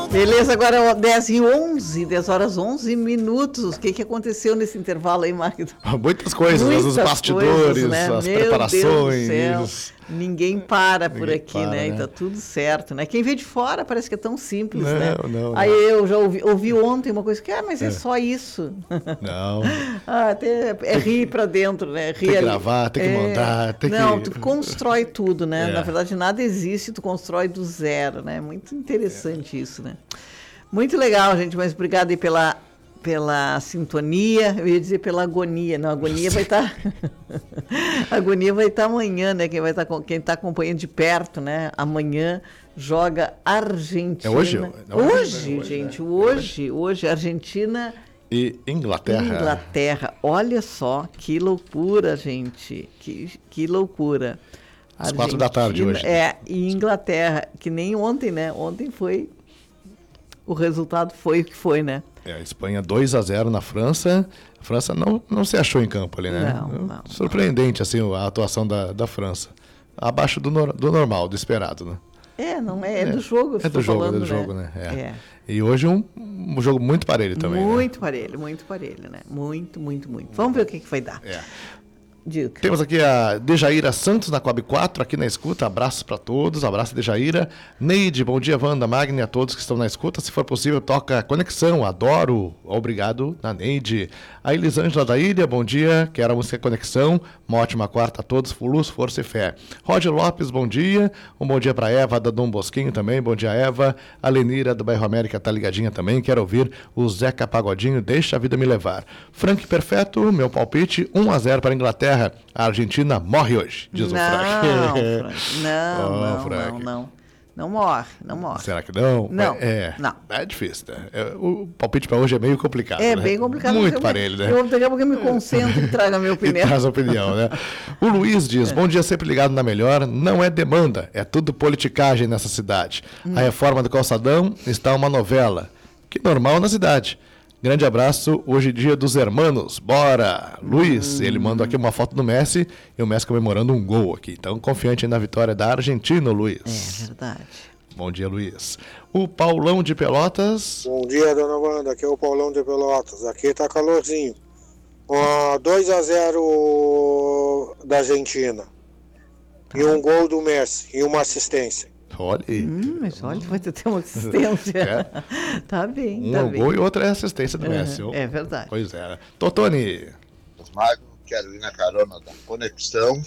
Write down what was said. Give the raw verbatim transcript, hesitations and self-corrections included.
Beleza, agora dez e onze, dez horas onze minutos. O que, que aconteceu nesse intervalo aí, Magno? Muitas coisas, Muitas os bastidores, coisas, né? as Meu preparações. Deus do céu. Ninguém para por Ninguém aqui, para, né? né? E tá tudo certo, né? Quem vê de fora parece que é tão simples, não, né? Não, Aí não. eu já ouvi, ouvi ontem uma coisa que, ah, mas é, é só isso. Não. ah, até, é rir para dentro, né? Rir tem que gravar, tem que é... mandar, tem não, que... tu constrói tudo, né? É. Na verdade, nada existe, tu constrói do zero, né? Muito interessante é. isso, né? Muito legal, gente, mas obrigada aí pela... pela sintonia, eu ia dizer pela agonia, não, a agonia vai estar a agonia vai estar amanhã, né, quem vai estar, quem está acompanhando de perto, né, amanhã joga Argentina. É hoje? Não, hoje, hoje, gente, é. hoje, hoje, Argentina e Inglaterra. Inglaterra, olha só, que loucura, gente, que, que loucura. Às quatro da tarde hoje. É, e Inglaterra, que nem ontem, né, ontem foi, o resultado foi o que foi, né. É, a Espanha dois a zero na França. A França não, não se achou em campo ali, né? Não, não, Surpreendente, não. assim, a atuação da, da França. Abaixo do, no, do normal, do esperado, né? É, não é, é do jogo. É do jogo, falando, é do né? jogo, né? É. É. E hoje um, um jogo muito parelho também. Muito né? parelho, muito parelho, né? Muito, muito, muito. Vamos ver o que, que vai dar. É. Dica. Temos aqui a Dejaíra Santos na Coab quatro, aqui na escuta. Abraços para todos. Abraço, Dejaíra. Neide, bom dia, Wanda, Magni, a todos que estão na escuta. Se for possível, toca Conexão. Adoro. Obrigado, na Neide. A Elisângela da Ilha, bom dia. Quero a música Conexão. Uma ótima quarta a todos. Luz, força e fé. Roger Lopes, bom dia. Um bom dia para Eva, da Dom Bosquinho também. Bom dia, Eva. A Lenira, do Bairro América, tá ligadinha também. Quero ouvir o Zeca Pagodinho. Deixa a vida me levar. Frank Perfeito, meu palpite, um a zero para a Inglaterra. A Argentina morre hoje, diz não, o Frank. Frank. Não, oh, não, Frank. não, não. Não morre, não morre. Será que não? Não, é, não. É difícil, né? É, o palpite para hoje é meio complicado. É né? bem complicado. Muito parelho, né? Eu daqui a pouco eu me concentro e trago a minha opinião. E traz a opinião, né? O Luiz diz, é. bom dia, sempre ligado na melhor. Não é demanda, é tudo politicagem nessa cidade. Hum. A reforma do calçadão está uma novela. Que normal na cidade. Grande abraço, hoje é dia dos hermanos, bora! Luiz, hum. ele mandou aqui uma foto do Messi e o Messi comemorando um gol aqui. Então, confiante na vitória da Argentina, Luiz. É verdade. Bom dia, Luiz. O Paulão de Pelotas. Bom dia, dona Wanda, aqui é o Paulão de Pelotas. Aqui tá calorzinho. Uh, dois a zero da Argentina. E um gol do Messi e uma assistência. Olha aí. Hum, mas olha, vai ter uma assistência. É. Tá bem, um tá é o bem. gol e outra é a assistência do Messi. É, é verdade. Pois é. Totoni. Magno, quero ir na carona da Conexão